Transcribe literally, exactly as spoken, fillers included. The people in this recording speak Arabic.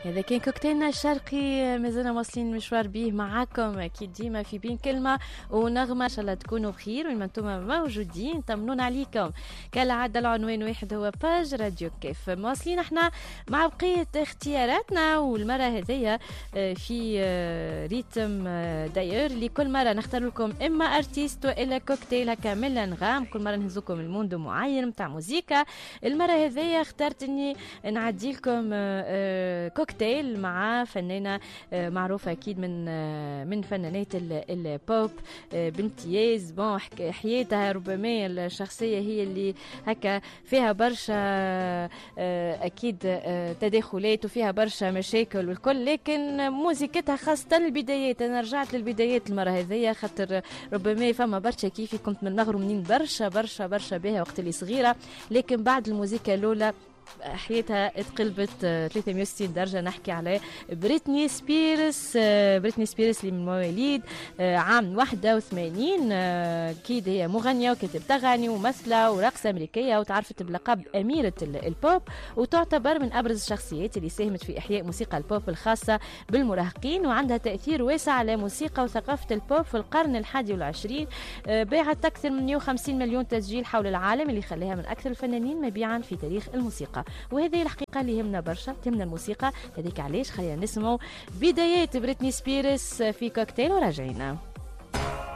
هذا كان كوكتيلنا الشرقي، مازلنا واصلين مشوار بيه معاكم اكيد ديما في بين كلمه ونغمه. ان شاء الله تكونوا بخير وين ما انتم موجودين طمنون عليكم. كالعاده العنوان واحد هو باج راديو كيف. مواصلين احنا مع بقيه اختياراتنا، والمره هذيا في ريتم داير اللي كل مره نختار لكم اما ارتيست والا كوكتيل هكا من الانغام. كل مره نهزوكم الموندو معين نتاع موسيقى. المره هذيا اخترت اني نعدي لكم كوكتيل مع فنانة معروفة أكيد من من فنانات البوب بامتياز. بون حياتها ربما الشخصية هي اللي هكا فيها برشا أكيد تداخلات وفيها برشا مشاكل والكل، لكن موسيقتها خاصة البدايات. أنا رجعت للبدايات المرة هذية خاطر ربما فما برشا كيفي كنت من نغرو منين برشا برشا برشا بها وقت اللي صغيرة، لكن بعد الموسيقى الأولى حياتها اتقلبت ثلاثمية وستين درجة. نحكي على بريتني سبيرس. بريتني سبيرس اللي من مواليد عام واحد وثمانين. أكيد هي مغنية وكاتبة أغاني وممثلة ورقصة أمريكية، وتعرفت بلقب أميرة البوب، وتعتبر من أبرز الشخصيات اللي ساهمت في إحياء موسيقى البوب الخاصة بالمراهقين، وعندها تأثير واسع على موسيقى وثقافة البوب في القرن الحادي والعشرين. باعت أكثر من مئة وخمسين مليون تسجيل حول العالم، اللي خلاها من أكثر الفنانين مبيعا في تاريخ الموسيقى. وهذه الحقيقة اللي يهمنا برشا، تهمنا الموسيقى هذيك. علاش خلينا نسمعوا بدايات بريتني سبيرس في كوكتيل وراجعين.